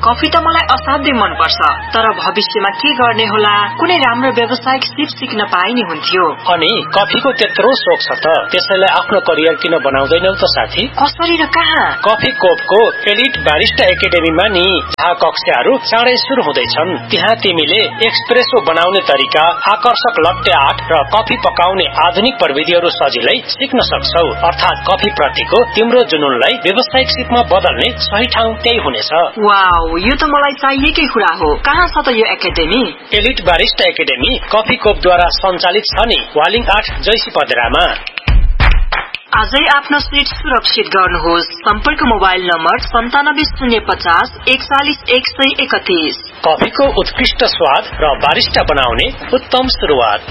Coffee त मलाई असाध्यै मन पर्छ, तर भविष्यमा के गर्ने होला? कुनै राम्रो व्यावसायिक सिप सिक्न पाए नि हुन्थ्यो। अनि कफीको त्यत्रो शोक छ त त्यसैलाई आफ्नो करियर किन बनाउँदैनौ त साथी? कसरी र कहाँ? कफी कोपको एलिट बारिस्टा एकेडेमीमा नि। जहाँ कक्षाहरू चाँडै सुरु हुँदैछन्। त्यहाँ तिमीले एक्सप्रेसो बनाउने तरिका, आकर्षक लट्टे आर्ट र कफी पकाउने आधुनिक प्रविधिहरू सजिलै सिक्न सक्छौ। अर्थात् कफी प्रतिको तिम्रो जुनूनलाई व्यावसायिक सिपमा बदल्ने सही ठाउँ त्यही हुनेछ। वाउ, यो त मलाई चाहिएकै कुरा हो। कहाँ छ त यो academy? Elite barista academy coffee कोपद्वारा सञ्चालित छ नि, वालिङ 8 जयसी पदरामा। आजै आफ्नो सिट सुरक्षित गर्नुहोस्। सम्पर्क मोबाइल नम्बर 9705 41 131। कफीको उत्कृष्ट स्वाद र बारिस्टा बनाउने उत्तम सुरुवात।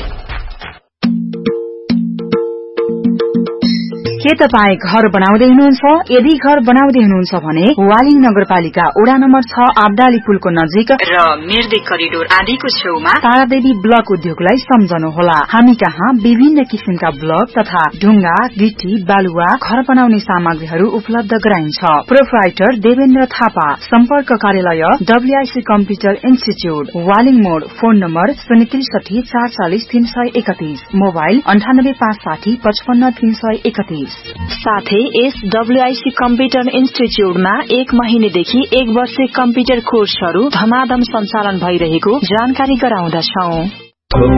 के तपाई घर बनाउँदै हुनुहुन्छ? यदि घर बनाउँदै हुनुहुन्छ भने वालिङ नगरपालिका वडा नम्बर 6 आब्दाली पुलको नजिक र मिर्दी करिडोर आदिको छेउमा तारादेवी ब्लक उद्योगलाई सम्झनुहोला। हामी कहाँ विभिन्न किसिमका ब्लक तथा ढुङ्गा, गिटी, बालुवा, घर बनाउने सामग्रीहरू उपलब्ध गराइन्छ। प्रोप्राइटर देवेन्द्र थापा। सम्पर्क कार्यालय WIC कम्प्युटर इन्स्टिच्युट, वालिङ मोड। Phone number 063 440 331। मोबाइल 98 560 55 331। साथै यस WIC कम्प्युटर इन्स्टिच्युटमा 1 महिनेदेखि 1 वर्ष कम्प्युटर कोर्सहरू धमाधम सञ्चालन भइरहेको जानकारी गराउँदछौं।